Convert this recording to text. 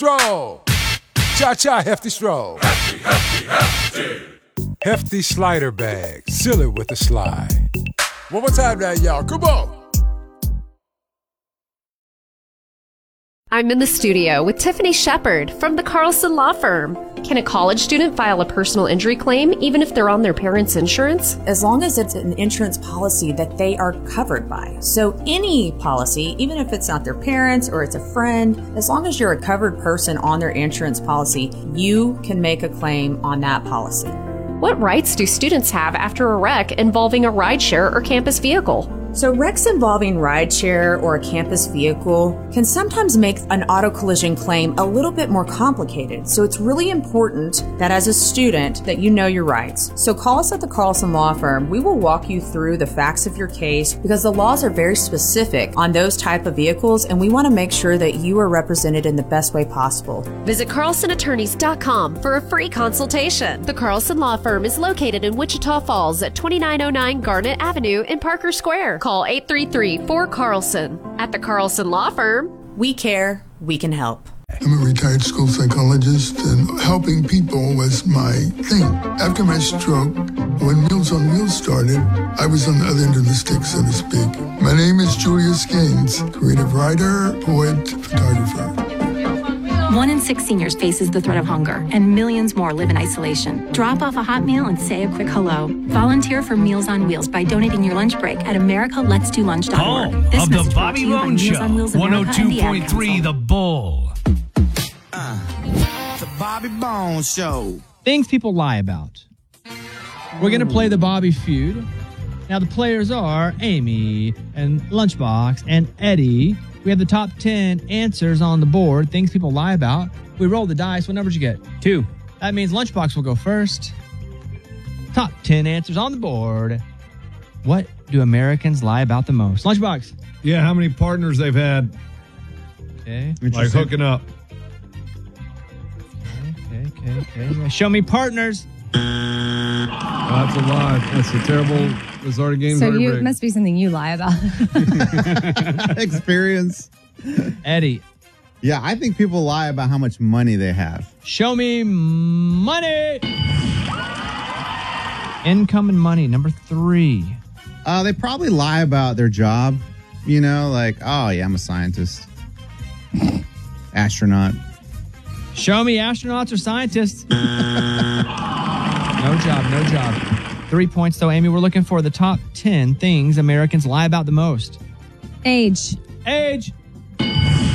Stroll. Cha-cha hefty stroll. Hefty, hefty, hefty. Hefty slider bag. Seal it with a slide. One more time now, y'all. Come on. I'm in the studio with Tiffany Shepard from the Carlson Law Firm. Can a college student file a personal injury claim even if they're on their parents' insurance? As long as it's an insurance policy that they are covered by. So any policy, even if it's not their parents or it's a friend, as long as you're a covered person on their insurance policy, you can make a claim on that policy. What rights do students have after a wreck involving a rideshare or campus vehicle? So wrecks involving rideshare or a campus vehicle can sometimes make an auto collision claim a little bit more complicated. So it's really important that as a student that you know your rights. So call us at the Carlson Law Firm. We will walk you through the facts of your case because the laws are very specific on those type of vehicles, and we want to make sure that you are represented in the best way possible. Visit carlsonattorneys.com for a free consultation. The Carlson Law Firm is located in Wichita Falls at 2909 Garnet Avenue in Parker Square. Call 833-4-CARLSON. At the Carlson Law Firm, we care, we can help. I'm a retired school psychologist, and helping people was my thing. After my stroke, when Meals on Wheels started, I was on the other end of the stick, so to speak. My name is Julius Gaines, creative writer, poet, photographer. 1 in 6 seniors faces the threat of hunger, and millions more live in isolation. Drop off a hot meal and say a quick hello. Volunteer for Meals on Wheels by donating your lunch break at AmericaLet'sDoLunch.org. Home of the Bobby Bone Show, 102.3 The Bull. The Bobby Bone Show. Things people lie about. We're going to play the Bobby Feud. Now, the players are Amy and Lunchbox and Eddie. We have the top 10 answers on the board, things people lie about. We roll the dice. What number did you get? 2. That means Lunchbox will go first. Top 10 answers on the board. What do Americans lie about the most? Lunchbox. Yeah, how many partners they've had. Okay. Like hooking up. Okay. Show me partners. That's a lie. That's a terrible... It's already game. So it must be something you lie about. Experience. Eddie. Yeah, I think people lie about how much money they have. Show me money. Income and money, number 3. They probably lie about their job. You know, like, oh, yeah, I'm a scientist. Astronaut. Show me astronauts or scientists. No job. 3 points, though, Amy. We're looking for the top 10 things Americans lie about the most. Age.